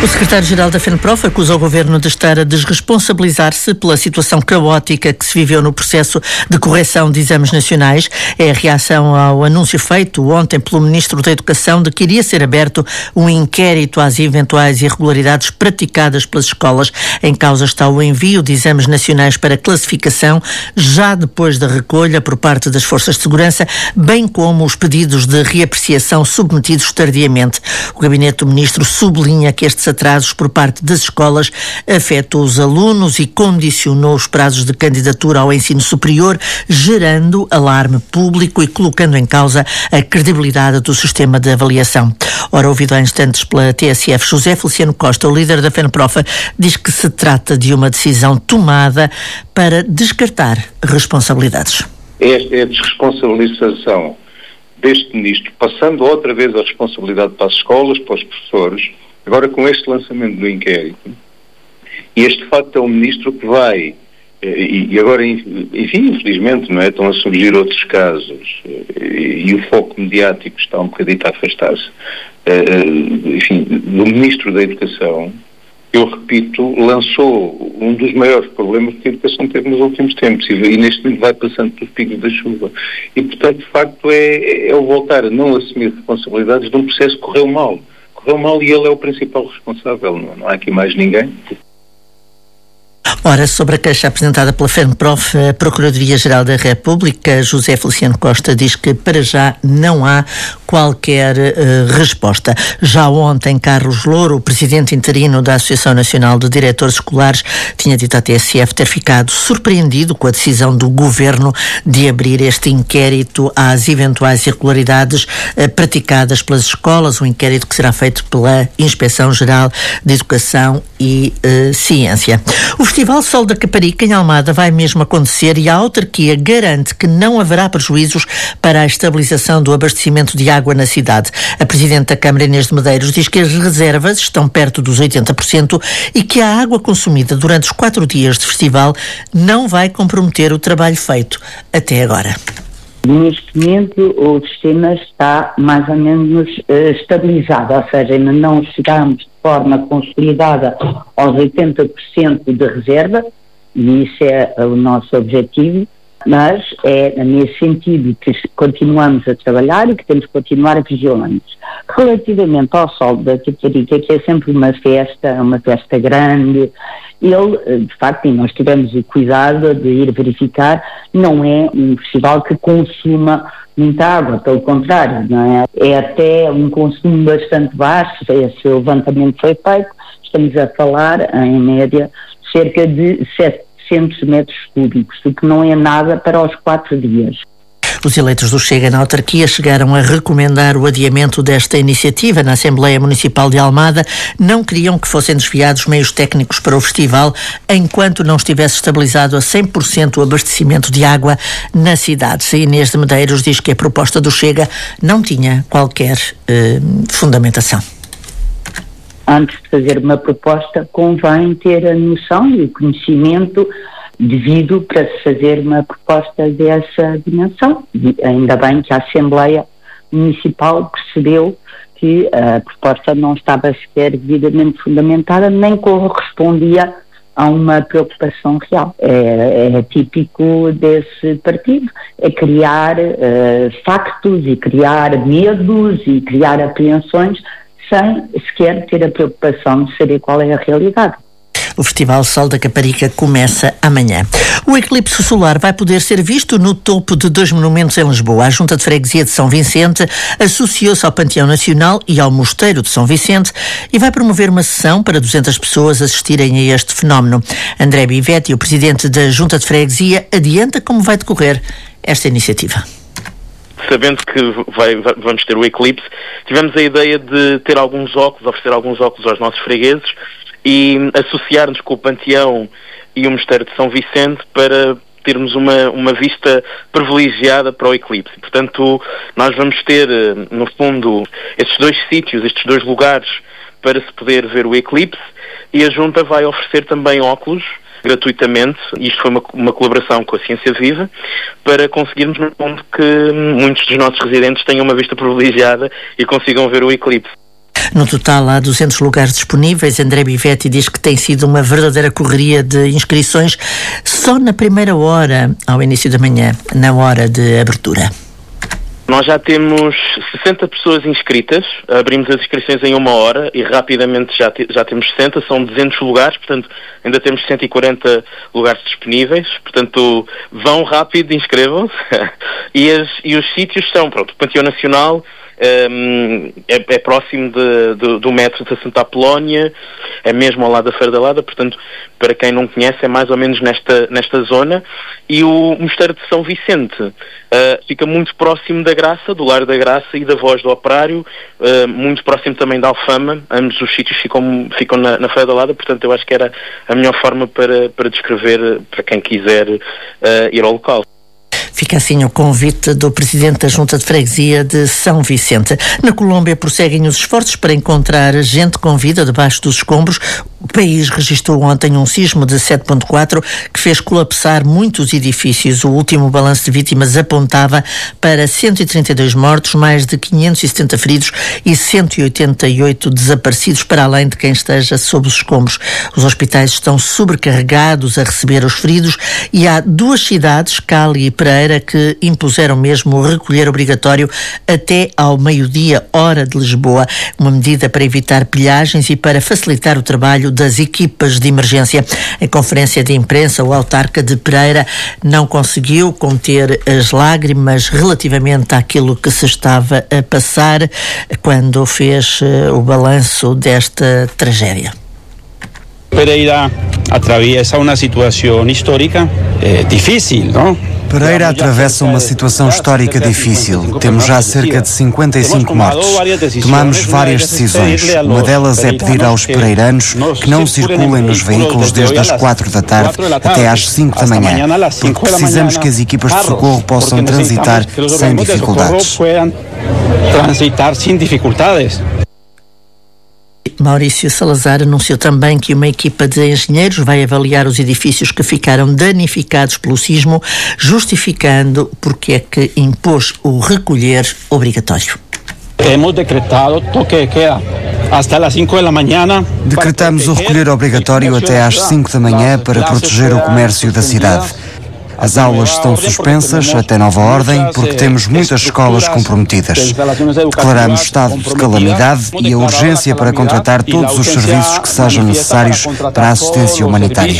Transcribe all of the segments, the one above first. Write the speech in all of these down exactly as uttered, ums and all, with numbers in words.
O secretário-geral da FENPROF acusa o governo de estar a desresponsabilizar-se pela situação caótica que se viveu no processo de correção de exames nacionais. É a reação ao anúncio feito ontem pelo Ministro da Educação de que iria ser aberto um inquérito às eventuais irregularidades praticadas pelas escolas. Em causa está o envio de exames nacionais para classificação, já depois da recolha por parte das forças de segurança, bem como os pedidos de reapreciação submetidos tardiamente. O gabinete do Ministro sublinha que estes atrasos por parte das escolas afetam os alunos e condicionou os prazos de candidatura ao ensino superior, gerando alarme público e colocando em causa a credibilidade do sistema de avaliação. Ora, ouvido há instantes pela T S F, José Feliciano Costa, o líder da FENPROF, diz que se trata de uma decisão tomada para descartar responsabilidades. Esta é a desresponsabilização deste ministro, passando outra vez a responsabilidade para as escolas, para os professores, agora com este lançamento do inquérito. E este facto é um ministro que vai, e, e agora, enfim, infelizmente, não é? Estão a surgir outros casos, e, e o foco mediático está um bocadito a afastar-se, enfim, do ministro da Educação. Eu repito, lançou um dos maiores problemas que a educação teve nos últimos tempos e, e neste momento vai passando pelos picos da chuva. E, portanto, de facto, é, é o voltar a não assumir responsabilidades de um processo que correu mal. Correu mal e ele é o principal responsável, não, não há aqui mais ninguém. Ora, sobre a queixa apresentada pela FENPROF, a Procuradoria-Geral da República, José Feliciano Costa, diz que para já não há qualquer uh, resposta. Já ontem, Carlos Louro, o presidente interino da Associação Nacional de Diretores Escolares, tinha dito à T S F ter ficado surpreendido com a decisão do governo de abrir este inquérito às eventuais irregularidades uh, praticadas pelas escolas, um inquérito que será feito pela Inspeção-Geral de Educação e uh, Ciência. O Festival Sol da Caparica, em Almada, vai mesmo acontecer e a autarquia garante que não haverá prejuízos para a estabilização do abastecimento de água na cidade. A Presidente da Câmara, Inês de Medeiros, diz que as reservas estão perto dos oitenta por cento e que a água consumida durante os quatro dias de festival não vai comprometer o trabalho feito até agora. Neste momento o sistema está mais ou menos uh, estabilizado, ou seja, ainda não chegamos de forma consolidada aos oitenta por cento de reserva, e isso é o nosso objetivo, mas é nesse sentido que continuamos a trabalhar e que temos que continuar vigilantes. Relativamente ao Sol da Caparica, que é sempre uma festa, uma festa grande, ele, de facto, e nós tivemos o cuidado de ir verificar, não é um festival que consuma muita água, pelo contrário, não é? É até um consumo bastante baixo, esse levantamento foi feito, estamos a falar, em média, cerca de setecentos metros cúbicos, o que não é nada para os quatro dias. Os eleitos do Chega na autarquia chegaram a recomendar o adiamento desta iniciativa na Assembleia Municipal de Almada. Não queriam que fossem desviados meios técnicos para o festival enquanto não estivesse estabilizado a cem por cento o abastecimento de água na cidade. A Inês de Medeiros diz que a proposta do Chega não tinha qualquer eh, fundamentação. Antes de fazer uma proposta, convém ter a noção e o conhecimento devido para se fazer uma proposta dessa dimensão. E ainda bem que a Assembleia Municipal percebeu que a proposta não estava sequer devidamente fundamentada, nem correspondia a uma preocupação real. É, é típico desse partido, é criar uh, factos e criar medos e criar apreensões sem sequer ter a preocupação de saber qual é a realidade. O Festival Sol da Caparica começa amanhã. O eclipse solar vai poder ser visto no topo de dois monumentos em Lisboa. A Junta de Freguesia de São Vicente associou-se ao Panteão Nacional e ao Mosteiro de São Vicente e vai promover uma sessão para duzentas pessoas assistirem a este fenómeno. André Bivetti, o presidente da Junta de Freguesia, adianta como vai decorrer esta iniciativa. Sabendo que vai, vai, vamos ter o eclipse, tivemos a ideia de ter alguns óculos, oferecer alguns óculos aos nossos fregueses e associar-nos com o Panteão e o Mosteiro de São Vicente para termos uma, uma vista privilegiada para o eclipse. Portanto, nós vamos ter, no fundo, estes dois sítios, estes dois lugares para se poder ver o eclipse, e a Junta vai oferecer também óculos gratuitamente. Isto foi uma, uma colaboração com a Ciência Viva para conseguirmos, no fundo, que muitos dos nossos residentes tenham uma vista privilegiada e consigam ver o eclipse. No total, há duzentos lugares disponíveis. André Bivetti diz que tem sido uma verdadeira correria de inscrições só na primeira hora, ao início da manhã, na hora de abertura. Nós já temos sessenta pessoas inscritas, abrimos as inscrições em uma hora e rapidamente já, te, já temos sessenta, são duzentos lugares, portanto ainda temos cento e quarenta lugares disponíveis, portanto vão rápido, inscrevam-se. e, as, e os sítios são, pronto, o Panteão Nacional um, é, é próximo de, de, do metro de Santa Apolónia, é mesmo ao lado da Feira da Lada, portanto para quem não conhece é mais ou menos nesta, nesta zona. E o Mosteiro de São Vicente uh, fica muito próximo da Graça, do Lar da Graça e da Voz do Operário, uh, muito próximo também da Alfama. Ambos os sítios ficam, ficam na, na Feira da Lada, portanto eu acho que era a melhor forma para, para descrever, para quem quiser uh, ir ao local. Fica assim o convite do Presidente da Junta de Freguesia de São Vicente. Na Colômbia prosseguem os esforços para encontrar gente com vida debaixo dos escombros. O país registrou ontem um sismo de sete ponto quatro que fez colapsar muitos edifícios. O último balanço de vítimas apontava para cento e trinta e dois mortos, mais de quinhentos e setenta feridos e cento e oitenta e oito desaparecidos, para além de quem esteja sob os escombros. Os hospitais estão sobrecarregados a receber os feridos e há duas cidades, Cali e Pereira, que impuseram mesmo o recolher obrigatório até ao meio-dia, hora de Lisboa. Uma medida para evitar pilhagens e para facilitar o trabalho das equipas de emergência. Em conferência de imprensa, o autarca de Pereira não conseguiu conter as lágrimas relativamente àquilo que se estava a passar quando fez uh, o balanço desta tragédia. Pereira atravessa uma situação histórica eh, difícil, não? Pereira atravessa uma situação histórica difícil. Temos já cerca de cinquenta e cinco mortos. Tomamos várias decisões. Uma delas é pedir aos pereiranos que não circulem nos veículos desde as quatro da tarde até às cinco da manhã, porque precisamos que as equipas de socorro possam transitar sem dificuldades. Transitar sem dificuldades. Maurício Salazar anunciou também que uma equipa de engenheiros vai avaliar os edifícios que ficaram danificados pelo sismo, justificando porque é que impôs o recolher obrigatório. Hemos decretado toque de queda hasta las cinco da manhã. Decretamos o recolher obrigatório até às cinco da manhã para proteger o comércio da cidade. As aulas estão suspensas até nova ordem porque temos muitas escolas comprometidas. Declaramos estado de calamidade e a urgência para contratar todos os serviços que sejam necessários para a assistência humanitária.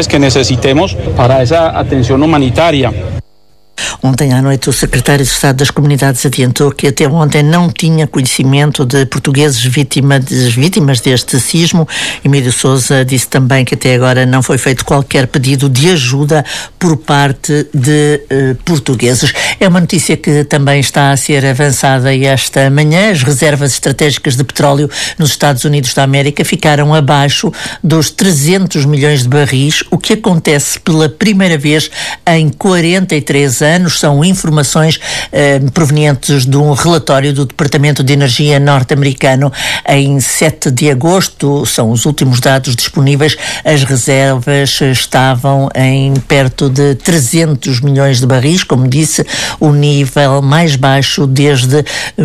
Ontem à noite, o secretário de Estado das Comunidades adiantou que até ontem não tinha conhecimento de portugueses vítima de, vítimas deste sismo. Emílio Sousa disse também que até agora não foi feito qualquer pedido de ajuda por parte de eh, portugueses. É uma notícia que também está a ser avançada esta manhã. As reservas estratégicas de petróleo nos Estados Unidos da América ficaram abaixo dos trezentos milhões de barris, o que acontece pela primeira vez em quarenta e três anos. São informações eh, provenientes de um relatório do Departamento de Energia norte-americano. Em sete de agosto, são os últimos dados disponíveis, as reservas estavam em perto de trezentos milhões de barris, como disse, o nível mais baixo desde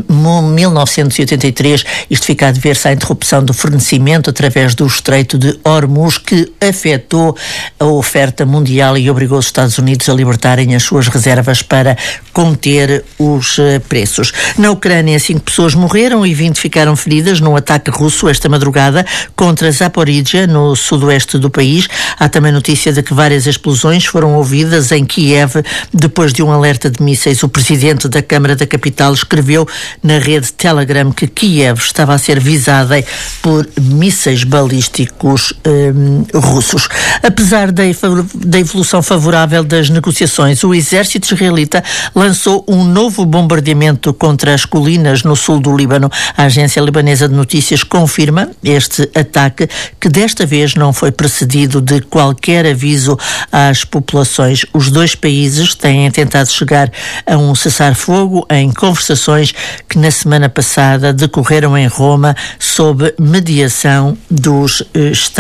mil novecentos e oitenta e três. Isto fica a dever-se à interrupção do fornecimento através do Estreito de Hormuz, que afetou a oferta mundial e obrigou os Estados Unidos a libertarem as suas reservas para conter os preços. Na Ucrânia, cinco pessoas morreram e vinte ficaram feridas num ataque russo esta madrugada contra Zaporizhia, no sudoeste do país. Há também notícia de que várias explosões foram ouvidas em Kiev depois de um alerta de mísseis. O presidente da Câmara da capital escreveu na rede Telegram que Kiev estava a ser visada por mísseis balísticos hum, russos. Apesar da, da evolução favorável das negociações, o exército israelita lançou um novo bombardeamento contra as colinas no sul do Líbano. A agência libanesa de notícias confirma este ataque, que desta vez não foi precedido de qualquer aviso às populações. Os dois países têm tentado chegar a um cessar-fogo em conversações que na semana passada decorreram em Roma sob mediação dos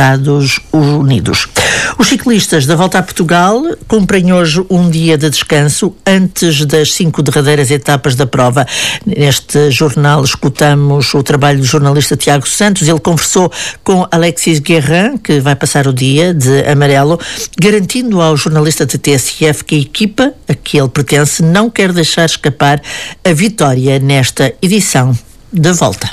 Estados Unidos. Os ciclistas da Volta a Portugal cumprem hoje um dia de descanso descanso antes das cinco derradeiras etapas da prova. Neste jornal escutamos o trabalho do jornalista Tiago Santos. Ele conversou com Alexis Guerrin, que vai passar o dia de amarelo, garantindo ao jornalista de T S F que a equipa a que ele pertence não quer deixar escapar a vitória nesta edição da Volta.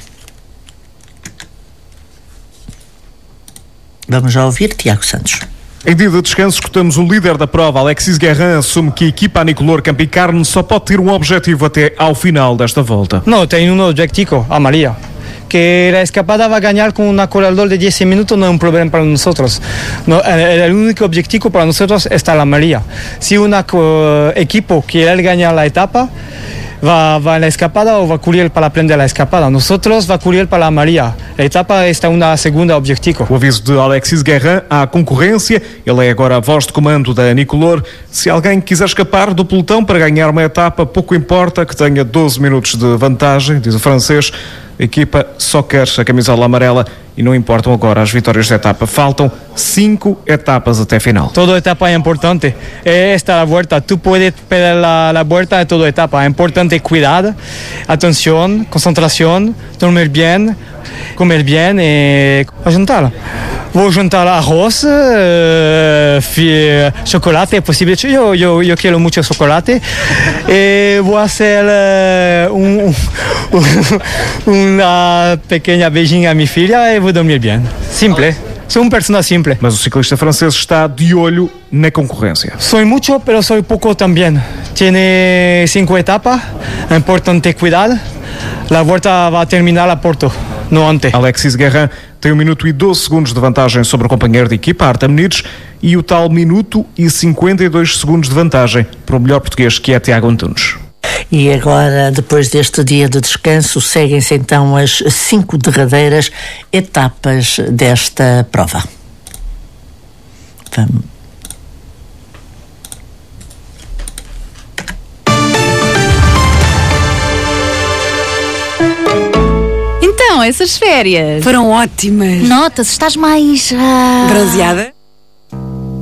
Vamos já ouvir Tiago Santos. Em dia de descanso, escutamos o líder da prova, Alexis Guerrin, assume que a equipa Anicolor Campo e Carne só pode ter um objetivo até ao final desta volta. Não, tem um objetivo, a Maria. Que la escapada va a ganar con una corredor de diez minutos no es un problema para nosotros. No, el único objetivo para nosotros está la María. Si un uh, equipo quiere ganar la etapa, va, va en la escapada o va a correr para aprender la escapada. Nosotros va a correr para la María. A etapa está uma segunda objetivo. O aviso de Alexis Guerrin à concorrência. Ele é agora a voz de comando da Anicolor. Se alguém quiser escapar do pelotão para ganhar uma etapa, pouco importa que tenha doze minutos de vantagem, diz o francês. A equipa só quer a camisola amarela e não importam agora as vitórias da etapa. Faltam cinco etapas até final. Toda etapa é importante. Esta é a volta. Tu puedes perder a, a volta de toda etapa. É importante cuidar, atenção, concentração, dormir bem, comer bem e jantar. Vou jantar arroz, uh, chocolate, é possível. Eu, eu, eu quero muito chocolate. E vou fazer uh, um, um, uma pequena beijinha à minha filha e vou dormir bem. Simples. Sou uma pessoa simples. Mas o ciclista francês está de olho na concorrência. Sou muito, mas sou pouco também. Tem cinco etapas, é importante cuidar. A volta vai terminar a Porto, no antes. Alexis Guerrin tem um minuto e doze segundos de vantagem sobre o companheiro de equipa, Artem Nides, e o tal minuto e cinquenta e dois segundos de vantagem para o melhor português, que é Tiago Antunes. E agora, depois deste dia de descanso, seguem-se então as cinco derradeiras etapas desta prova. Vamos. Então, essas férias foram ótimas. Nota-se, estás mais... Uh... bronzeada?